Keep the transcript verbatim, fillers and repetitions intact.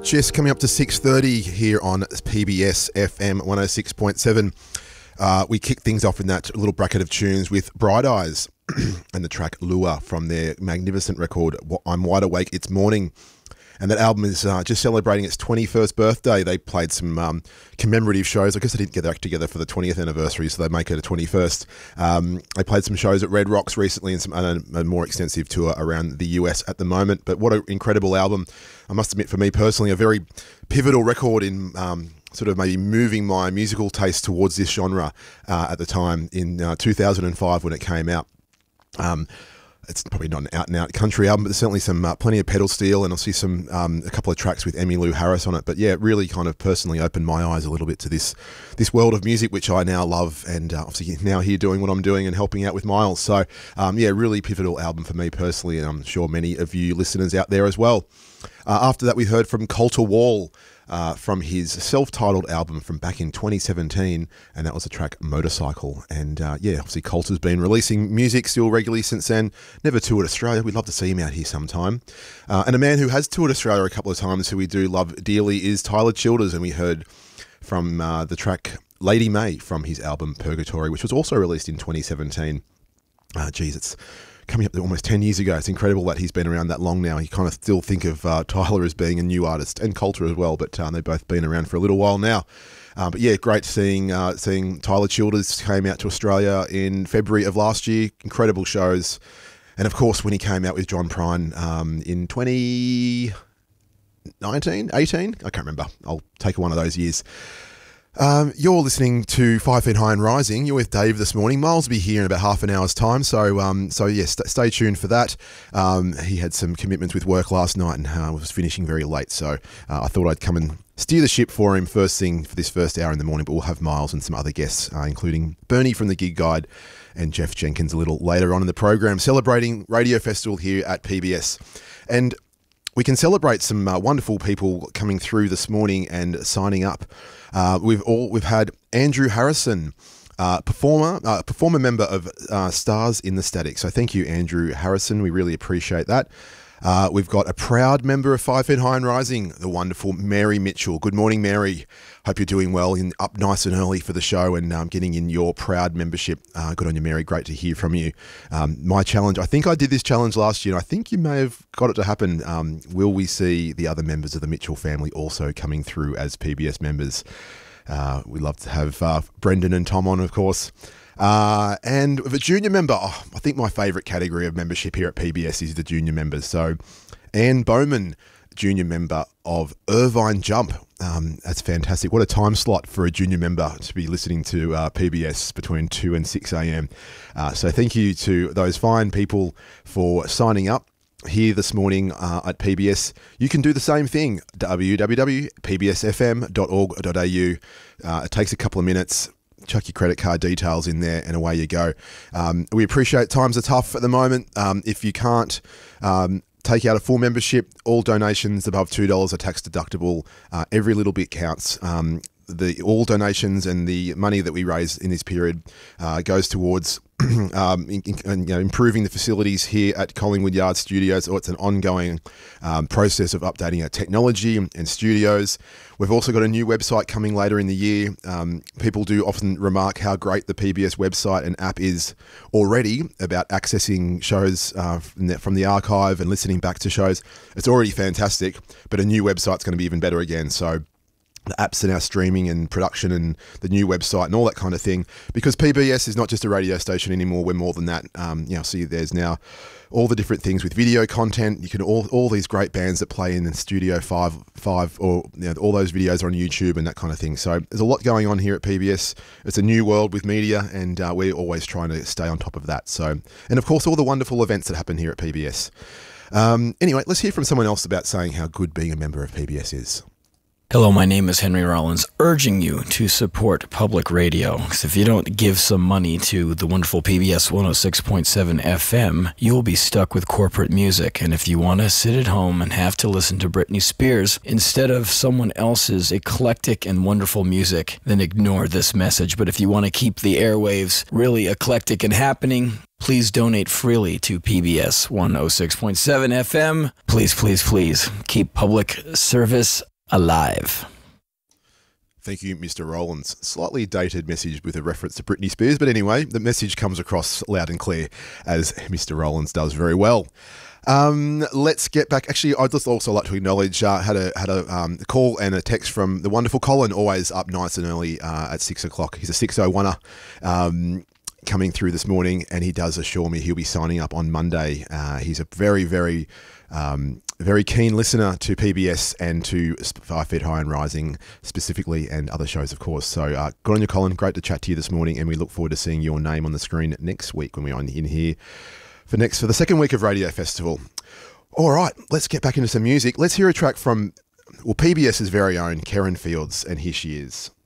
Just coming up to six thirty here on P B S F M one oh six point seven. Uh, we kick things off in that little bracket of tunes with Bright Eyes and the track Lure from their magnificent record, I'm Wide Awake, It's Morning. And that album is uh, just celebrating its twenty-first birthday. They played some um, commemorative shows. I guess they didn't get their act together for the twentieth anniversary, so they make it a twenty-first. Um, they played some shows at Red Rocks recently and some and a, a more extensive tour around the U S at the moment. But what an incredible album. I must admit, for me personally, a very pivotal record in um, sort of maybe moving my musical taste towards this genre uh, at the time in uh, two thousand five when it came out. Um, It's probably not an out-and-out country album, but there's certainly some uh, plenty of pedal steel, and I'll see some um, a couple of tracks with Emmylou Harris on it. But yeah, it really kind of personally opened my eyes a little bit to this this world of music, which I now love, and uh, obviously now here doing what I'm doing and helping out with Miles. So um, yeah, really pivotal album for me personally, and I'm sure many of you listeners out there as well. Uh, after that, we heard from Colter Wall. Uh, from his self-titled album from back in twenty seventeen, and that was the track Motorcycle. And uh, yeah, obviously Colter's been releasing music still regularly since then. Never toured Australia. We'd love to see him out here sometime. Uh, and a man who has toured Australia a couple of times, who we do love dearly, is Tyler Childers, and we heard from uh, the track Lady May from his album Purgatory, which was also released in twenty seventeen. Uh, geez, it's coming up to almost ten years ago. It's incredible that he's been around that long now. You kind of still think of uh, Tyler as being a new artist, and Colter as well, but uh, they've both been around for a little while now. Uh, but yeah, great seeing uh, seeing Tyler Childers came out to Australia in February of last year. Incredible shows. And of course, when he came out with John Prine um, in twenty nineteen, eighteen, I can't remember. I'll take one of those years. Um, you're listening to Five Feet High and Rising. You're with Dave this morning. Miles will be here in about half an hour's time, so um, so yes, st- stay tuned for that. Um, he had some commitments with work last night and uh, was finishing very late, so uh, I thought I'd come and steer the ship for him first thing for this first hour in the morning. But we'll have Miles and some other guests, uh, including Bernie from the Gig Guide and Jeff Jenkins a little later on in the program, celebrating Radio Festival here at P B S. And we can celebrate some uh, wonderful people coming through this morning and signing up. Uh, we've all we've had Andrew Harrison, uh, performer, uh, performer member of uh, Stars in the Static. So thank you, Andrew Harrison. We really appreciate that. Uh, we've got a proud member of Five Feet High and Rising, the wonderful Mary Mitchell. Good morning, Mary. Hope you're doing well, in, up nice and early for the show and um, getting in your proud membership. Uh, good on you, Mary. Great to hear from you. Um, my challenge, I think I did this challenge last year, and I think you may have got it to happen. Um, will we see the other members of the Mitchell family also coming through as P B S members? Uh, we love to have uh, Brendan and Tom on, of course. Uh, and with a junior member, oh, I think my favourite category of membership here at P B S is the junior members. So Anne Bowman, junior member of Irvine Jump. Um, that's fantastic. What a time slot for a junior member to be listening to uh, P B S between two and six a.m. Uh, so thank you to those fine people for signing up here this morning uh, at P B S. You can do the same thing, w w w dot p b s f m dot org dot a u. Uh, it takes a couple of minutes. Chuck your credit card details in there and away you go. Um, we appreciate times are tough at the moment. Um, if you can't um, take out a full membership, all donations above two dollars are tax deductible. Uh, every little bit counts. Um, the all donations and the money that we raise in this period uh, goes towards um, in, in, you know, improving the facilities here at Collingwood Yard Studios. Or it's an ongoing um, process of updating our technology and studios. We've also got a new website coming later in the year. Um, people do often remark how great the P B S website and app is already about accessing shows uh, from, the, from the archive and listening back to shows. It's already fantastic, but a new website's going to be even better again. So the apps are now streaming and production and the new website and all that kind of thing, because P B S is not just a radio station anymore. We're more than that. Um, you know, see, there's now all the different things with video content. You can all all these great bands that play in the Studio Five, five, or you know, all those videos are on YouTube and that kind of thing. So there's a lot going on here at P B S. It's a new world with media, and uh, we're always trying to stay on top of that. So, and of course, all the wonderful events that happen here at P B S. Um, anyway, let's hear from someone else about saying how good being a member of P B S is. Hello, my name is Henry Rollins, urging you to support public radio. Because if you don't give some money to the wonderful P B S one oh six point seven F M, you'll be stuck with corporate music. And if you want to sit at home and have to listen to Britney Spears instead of someone else's eclectic and wonderful music, then ignore this message. But if you want to keep the airwaves really eclectic and happening, please donate freely to P B S one oh six point seven F M. Please, please, please keep public service alive. Thank you, Mister Rollins. Slightly dated message with a reference to Britney Spears, but anyway, the message comes across loud and clear, as Mister Rollins does very well. Um, let's get back. Actually, I'd just also like to acknowledge, uh, had a had a um, call and a text from the wonderful Colin, always up nice and early uh, at six o'clock. He's a six oh one-er. Um, coming through this morning, and he does assure me he'll be signing up on Monday. Uh, he's a very, very, um, very keen listener to P B S and to Five Feet High and Rising specifically, and other shows, of course. So uh, good on you, Colin. Great to chat to you this morning, and we look forward to seeing your name on the screen next week when we're on in here for next for the second week of Radio Festival. All right, let's get back into some music. Let's hear a track from, well, P B S's very own Karen Fields, and here she is.